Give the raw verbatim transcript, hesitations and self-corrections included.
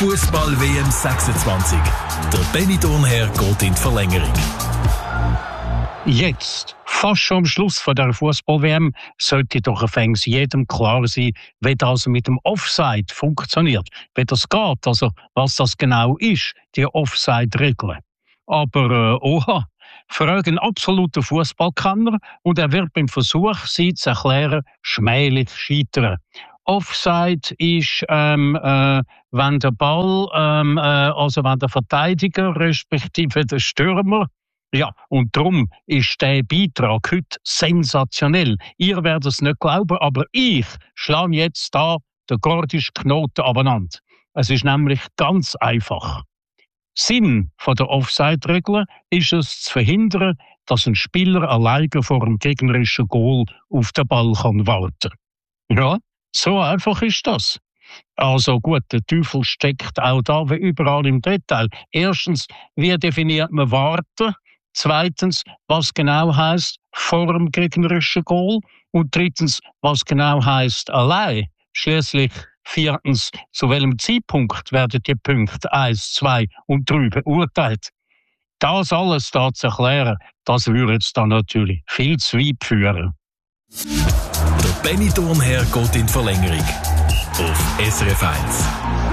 Fußball-W M sechsundzwanzig. Der Benny Thurnherr geht in die Verlängerung. Jetzt, fast schon am Schluss von der Fußball-W M, sollte doch fängs jedem klar sein, wie das mit dem Offside funktioniert, wie das geht, also was das genau ist, die Offside-Regeln. Aber äh, oha, fragen absoluter Fußballkenner und er wird beim Versuch, sie zu erklären, schmählich scheitern. Offside ist, ähm, äh, wenn der Ball, ähm, äh, also wenn der Verteidiger respektive der Stürmer, ja, und darum ist der Beitrag heute sensationell. Ihr werdet es nicht glauben, aber ich schlage jetzt da den gordischen Knoten abeinander. Es ist nämlich ganz einfach. Sinn von der Offside-Regel ist es zu verhindern, dass ein Spieler alleine vor dem gegnerischen Goal auf den Ball kann warten. Ja, so einfach ist das. Also gut, der Teufel steckt auch da wie überall im Detail. Erstens, wie definiert man warten? Zweitens, was genau heisst vor dem gegnerischen Goal? Und drittens, was genau heisst allein? Schließlich viertens, zu welchem Zeitpunkt werden die Punkte eins, zwei und drei beurteilt? Das alles da zu erklären, das würde jetzt dann natürlich viel zu weit führen. Der Benny Thurnherr geht in die Verlängerung. Auf S R F eins.